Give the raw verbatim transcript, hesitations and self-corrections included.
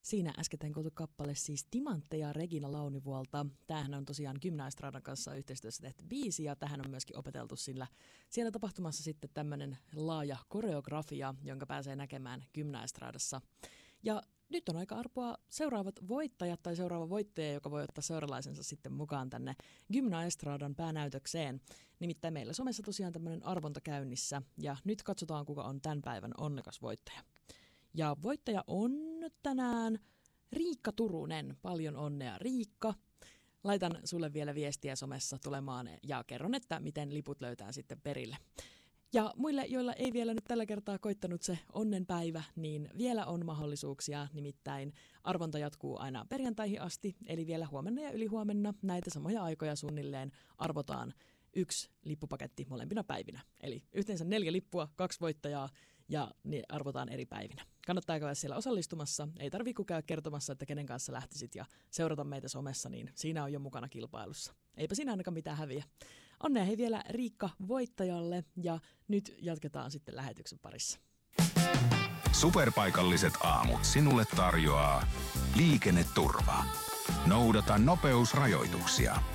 Siinä äsken kuultu kappale siis Timantteja Regina Launivuolta. Tämähän on tosiaan Gymnaestradan kanssa yhteistyössä tehty biisi ja tähän on myöskin opeteltu sillä siellä tapahtumassa sitten tämmöinen laaja koreografia, jonka pääsee näkemään Gymnaestradassa. Ja nyt on aika arpoa seuraavat voittajat tai seuraava voittaja, joka voi ottaa seuralaisensa sitten mukaan tänne Gymnaestradan päänäytökseen. Nimittäin meillä somessa tosiaan tämmöinen arvonta käynnissä ja nyt katsotaan, kuka on tämän päivän onnekas voittaja. Ja voittaja on tänään Riikka Turunen. Paljon onnea, Riikka. Laitan sulle vielä viestiä somessa tulemaan ja kerron, että miten liput löytää sitten perille. Ja muille, joilla ei vielä nyt tällä kertaa koittanut se onnenpäivä, niin vielä on mahdollisuuksia. Nimittäin arvonta jatkuu aina perjantaihin asti, eli vielä huomenna ja ylihuomenna näitä samoja aikoja suunnilleen arvotaan yksi lippupaketti molempina päivinä. Eli yhteensä neljä lippua, kaksi voittajaa ja ne arvotaan eri päivinä. Kannattaa käydä siellä osallistumassa. Ei tarvitse käydä kertomassa, että kenen kanssa lähtisit ja seurata meitä somessa, niin siinä on jo mukana kilpailussa. Eipä siinä ainakaan mitään häviä. Onnea hei vielä Riikka voittajalle ja nyt jatketaan sitten lähetyksen parissa. Superpaikalliset aamut sinulle tarjoaa liikenneturva. Noudata nopeusrajoituksia.